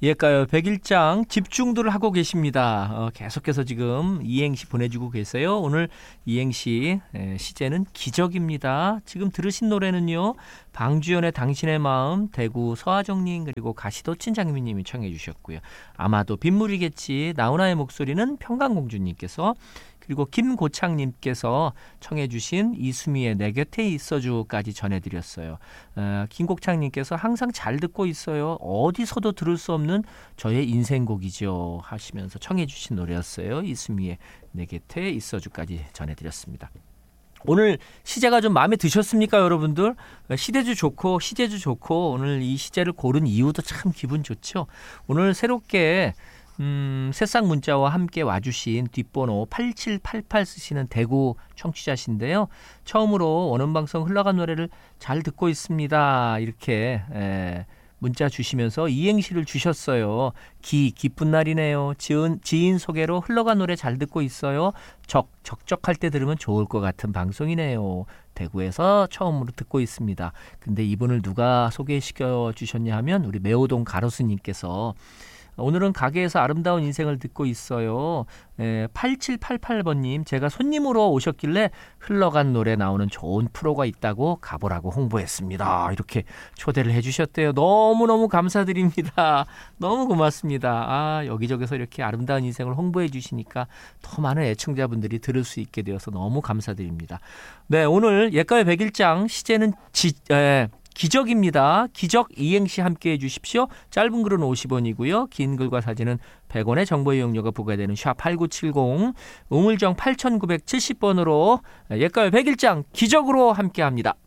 예가요 100일장 집중들 하고 계십니다. 계속해서 지금 이행시 보내주고 계세요. 오늘 이행시 시제는 기적입니다. 지금 들으신 노래는요. 방주연의 당신의 마음, 대구 서하정님 그리고 가시도 친장미님이 청해 주셨고요. 아마도 빗물이겠지 나훈아의 목소리는 평강공주님께서 그리고 김고창님께서 청해 주신 이수미의 내 곁에 있어주까지 전해드렸어요. 김고창님께서 항상 잘 듣고 있어요. 어디서도 들을 수 없는 저의 인생곡이죠 하시면서 청해 주신 노래였어요. 이수미의 내 곁에 있어주까지 전해드렸습니다. 오늘 시제가 좀 마음에 드셨습니까, 여러분들? 시제주 좋고 오늘 이 시제를 고른 이유도 참 기분 좋죠. 오늘 새롭게 새싹 문자와 함께 와주신 뒷번호 8788 쓰시는 대구 청취자신데요. 처음으로 원음방송 흘러간 노래를 잘 듣고 있습니다. 이렇게 문자 주시면서 이행시를 주셨어요. 기쁜 날이네요. 지인 소개로 흘러간 노래 잘 듣고 있어요. 적적할 때 들으면 좋을 것 같은 방송이네요. 대구에서 처음으로 듣고 있습니다. 근데 이분을 누가 소개시켜 주셨냐 하면 우리 매호동 가로수님께서 오늘은 가게에서 아름다운 인생을 듣고 있어요. 8788번님 제가 손님으로 오셨길래 흘러간 노래 나오는 좋은 프로가 있다고 가보라고 홍보했습니다. 이렇게 초대를 해주셨대요. 너무너무 감사드립니다. 너무 고맙습니다. 여기저기서 이렇게 아름다운 인생을 홍보해 주시니까 더 많은 애청자분들이 들을 수 있게 되어서 너무 감사드립니다. 네, 오늘 예가의 100일장 시제는 기적입니다. 기적 이행시 함께해 주십시오. 짧은 글은 50원이고요. 긴 글과 사진은 100원의 정보 이용료가 부과되는 샵8970 우물정 8970번으로 예가의 100일장 기적으로 함께합니다.